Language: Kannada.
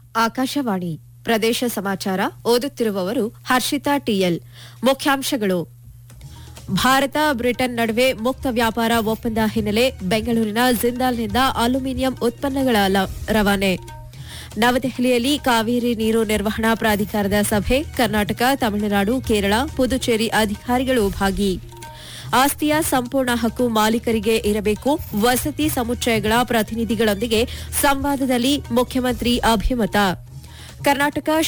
ಆಕಾಶವಾಣಿ ಪ್ರದೇಶ ಸಮಾಚಾರ ಓದುತ್ತಿರುವವರು ಹರ್ಷಿತಾ ಟಿಎಲ್. ಮುಖ್ಯಾಂಶಗಳು. ಭಾರತ ಬ್ರಿಟನ್ ನಡುವೆ ಮುಕ್ತ ವ್ಯಾಪಾರ ಒಪ್ಪಂದ ಹಿನ್ನೆಲೆ ಬೆಂಗಳೂರಿನ ಜಿಂದಾಲ್ನಿಂದ ಅಲ್ಯೂಮಿನಿಯಂ ಉತ್ಪನ್ನಗಳ ರವಾನೆ. ನವದೆಹಲಿಯಲ್ಲಿ ಕಾವೇರಿ ನೀರು ನಿರ್ವಹಣಾ ಪ್ರಾಧಿಕಾರದ ಸಭೆ. ಕರ್ನಾಟಕ, ತಮಿಳುನಾಡು, ಕೇರಳ, ಪುದುಚೇರಿ ಅಧಿಕಾರಿಗಳು ಭಾಗಿ. ಆಸ್ತಿಯ ಸಂಪೂರ್ಣ ಹಕ್ಕು ಮಾಲೀಕರಿಗೆ ಇರಬೇಕು. ವಸತಿ ಸಮುಚ್ಚಯಗಳ ಪ್ರತಿನಿಧಿಗಳೊಂದಿಗೆ ಸಂವಾದದಲ್ಲಿ ಮುಖ್ಯಮಂತ್ರಿ ಅಭಿಮತ. ಕರ್ನಾಟಕ